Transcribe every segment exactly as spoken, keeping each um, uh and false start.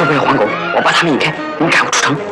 会不会有黄狗？我把他们引开，你赶我出城。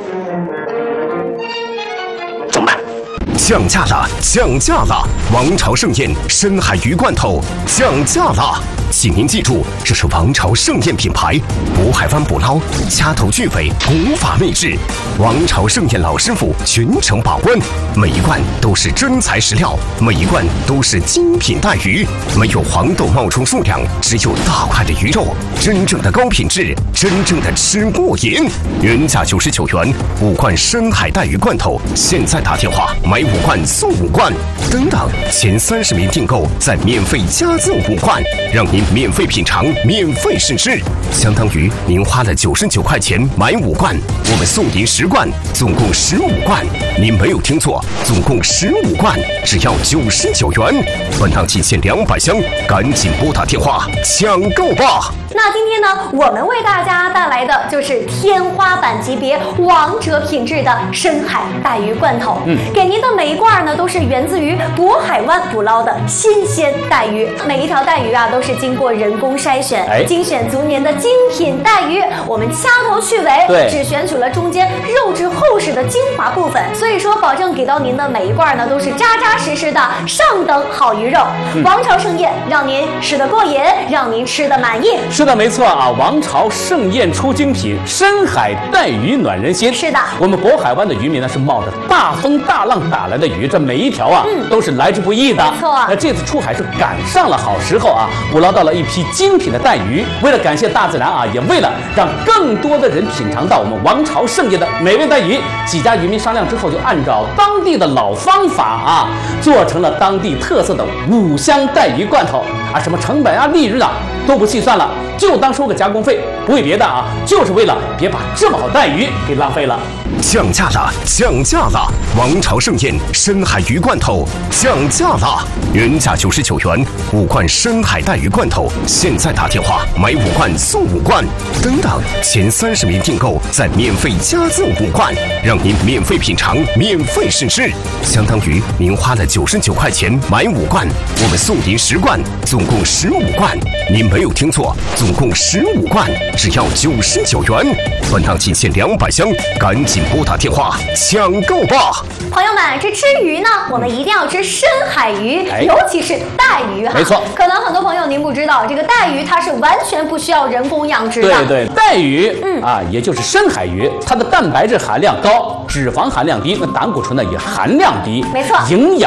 怎么办？ 降价了，降价了！王朝盛宴深海鱼罐头降价了。请您记住，这是王朝盛宴品牌，渤海湾捕捞，掐头去尾，古法秘制。王朝盛宴老师傅全程把关，每一罐都是真材实料，每一罐都是精品带鱼，没有黄豆冒充数量，只有大块的鱼肉，真正的高品质，真正的吃过瘾。原价九十九元，五罐深海带鱼罐头，现在打电话买五罐送五罐，等等，前三十名订购再免费加赠五罐，让您免费品尝，免费试吃，相当于您花了九十九块钱买五罐，我们送您十罐，总共十五罐。您没有听错，总共十五罐，只要九十九元。本档仅限两百箱，赶紧拨打电话抢购吧！ 那今天呢，我们为大家带来的就是天花板级别、王者品质的深海带鱼罐头。嗯，给您的每一罐呢，都是源自于渤海湾捕捞的新鲜带鱼，每一条带鱼啊，都是经过人工筛选，哎、精选足年的精品带鱼。我们掐头去尾，对，只选取了中间肉质厚实的精华部分，所以说保证给到您的每一罐呢，都是扎扎实实的上等好鱼肉。嗯、王朝盛宴，让您吃得过瘾，让您吃得满意。 是的，没错啊！王朝盛宴出精品，深海带鱼暖人心。 是的， 我们渤海湾的渔民呢是冒着大风大浪打来的鱼，这每一条啊、嗯、都是来之不易的。 没错， 那这次出海是赶上了好时候啊，捕捞到了一批精品的带鱼。为了感谢大自然啊，也为了让更多的人品尝到我们王朝盛宴的美味带鱼，几家渔民商量之后，就按照当地的老方法啊，做成了当地特色的五香带鱼罐头啊，什么成本啊、利润啊都不细算了。就当收个加工费，不为别的啊，就是为了别把这么好带鱼给浪费了。 降价了，降价了！王朝盛宴深海鱼罐头降价了，原价九十九元，五罐深海带鱼罐头，现在打电话买五罐送五罐，等等，前三十名订购再免费加赠五罐，让您免费品尝，免费试吃，相当于您花了九十九块钱买五罐，我们送您十罐，总共十五罐。您没有听错，总共十五罐，只要九十九元。本档仅限两百箱，赶紧拨打电话抢购吧！ 朋友们，这吃鱼呢，我们一定要吃深海鱼，哎、尤其是带鱼哈。 没错， 可能很多朋友您不知道，这个带鱼它是完全不需要人工养殖的。 对对，带鱼，嗯啊，也就是深海鱼，它的蛋白质含量高，脂肪含量低，那胆固醇呢也含量低， 没错， 营养